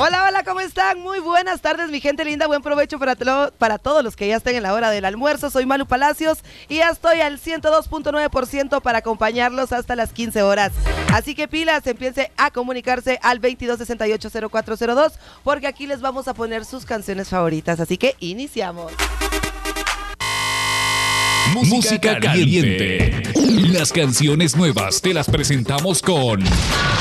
Hola, hola, ¿cómo están? Muy buenas tardes, mi gente linda. Buen provecho para todos los que ya estén en la hora del almuerzo. Soy Malu Palacios y ya estoy al 102.9% para acompañarlos hasta las 15 horas. Así que pilas, empiece a comunicarse al 2268-0402 porque aquí les vamos a poner sus canciones favoritas. Así que iniciamos. Música caliente. Las canciones nuevas te las presentamos con